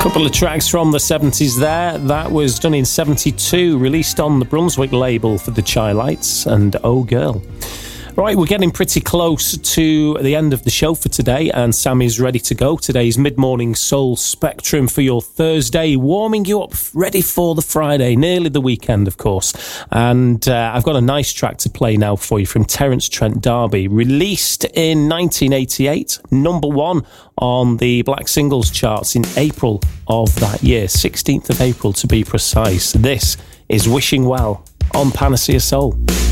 Couple of tracks from the 70s there. That was done in 72, released on the Brunswick label for the Chi-Lites, and Oh Girl. Right, we're getting pretty close to the end of the show for today, and Sammy's ready to go. Today's mid-morning soul spectrum for your Thursday, warming you up, ready for the Friday, nearly the weekend, of course. And I've got a nice track to play now for you from Terence Trent D'Arby, released in 1988, number one on the Black Singles charts in April of that year, 16th of April to be precise. This is Wishing Well on Panacea Soul.